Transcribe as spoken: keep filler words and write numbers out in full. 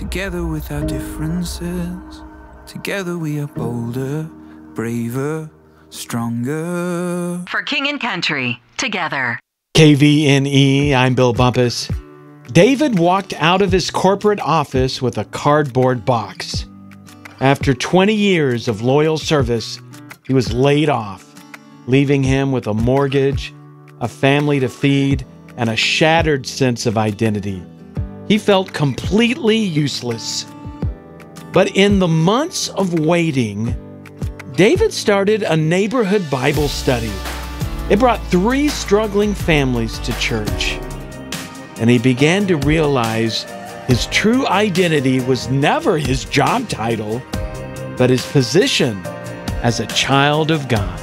Together with our differences, together we are bolder, braver, stronger. For King and Country, together. K V N E, I'm Bill Bumpus. David walked out of his corporate office with a cardboard box. After twenty years of loyal service, he was laid off, leaving him with a mortgage, a family to feed, and a shattered sense of identity. He felt completely useless. But in the months of waiting, David started a neighborhood Bible study. It brought three struggling families to church. And he began to realize his true identity was never his job title, but his position as a child of God.